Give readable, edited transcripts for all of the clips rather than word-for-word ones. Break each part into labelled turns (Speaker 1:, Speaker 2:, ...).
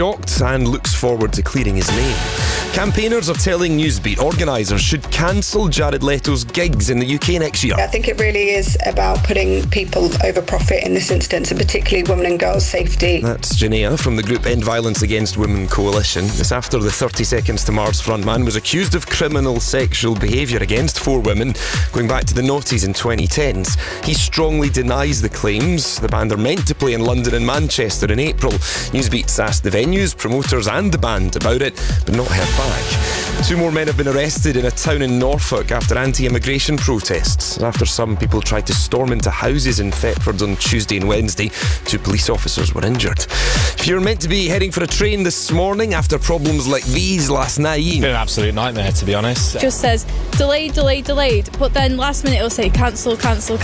Speaker 1: shocked and looks forward to clearing his name. Campaigners are telling Newsbeat organisers should cancel Jared Leto's gigs in the UK next year.
Speaker 2: I think it really is about putting people over profit in this instance, and particularly women and girls' safety.
Speaker 1: That's Janaea from the group End Violence Against Women Coalition. This after the 30 Seconds to Mars frontman was accused of criminal sexual behaviour against 4 women going back to the noughties and 2010s. He strongly denies the claims. The band are meant to play in London and Manchester in April. Newsbeat's asked the venues, promoters and the band about it, but not heard back. 2 more men have been arrested in a town in Norfolk after anti-immigration protests. After some people tried to storm into houses in Thetford on Tuesday and Wednesday, 2 police officers were injured. If you're meant to be heading for a train this morning after problems like these last night...
Speaker 3: It's been an absolute nightmare, to be honest.
Speaker 4: Just says delayed, but then last minute it'll say cancel.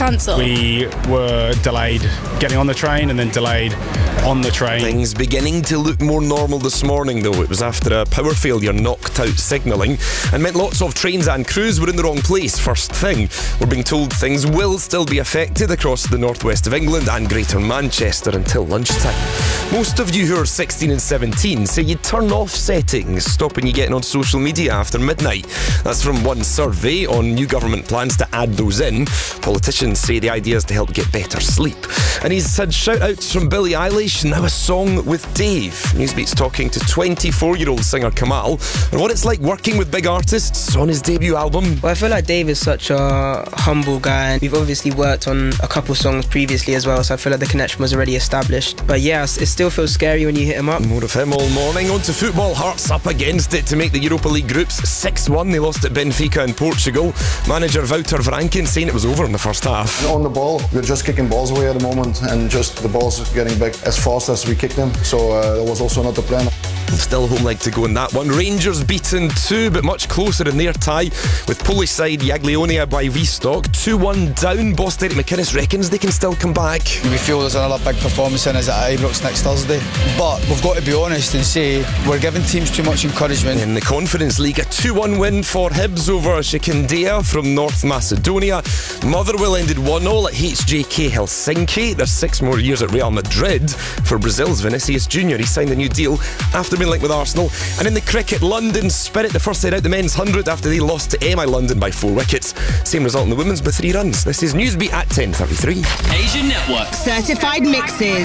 Speaker 5: We were delayed getting on the train and then delayed on the train.
Speaker 1: Things beginning to look more normal this morning, though. It was after a power failure knocked out signalling and meant lots of trains and crews were in the wrong place. First thing, we're being told things will still be affected across the northwest of England and Greater Manchester until lunchtime. Most of you who are 16 and 17 say you turn off settings stopping you getting on social media after midnight. That's from one survey on new government plans to add those in. Politicians say the idea is to help get better sleep. And he's had shout-outs from Billie Eilish, now a song with Dave. Newsbeat's talking to 24-year-old singer Kamal and what it's like working with big artists on his debut album.
Speaker 6: Well, I feel like Dave is such a humble guy, and we've obviously worked on a couple songs previously as well, so I feel like the connection was already established. But yeah, it still feels scary when you hit him up.
Speaker 1: More of him all morning. On to football. Hearts up against it to make the Europa League groups 6-1. They lost at Benfica in Portugal. Manager Wouter Vranken saying it was over in the first half.
Speaker 7: On the ball, we're just kicking balls away at the moment, and just the balls getting back as fast as we kick them. So that was also not the plan.
Speaker 1: Still home leg to go in that one. Rangers beaten 2, but much closer in their tie with Polish side Jagiellonia by Wistok. 2-1 down. Boss Derek McInnes reckons they can still come back.
Speaker 8: We feel there's another big performance in us at Ibrox next Thursday, but we've got to be honest and say we're giving teams too much encouragement.
Speaker 1: In the Conference League, a 2-1 win for Hibs over Shikindea from North Macedonia. Motherwell ended 1-0 at HJK Helsinki. There's 6 more years at Real Madrid. For Brazil's Vinicius Jr., he signed a new deal after being linked with Arsenal. And in the cricket, London Spirit the first side out the men's 100 after they lost to MI London by 4 wickets. Same result in the women's by 3 runs. This is Newsbeat at 10:33.
Speaker 9: Asian Network.
Speaker 10: Certified mixes.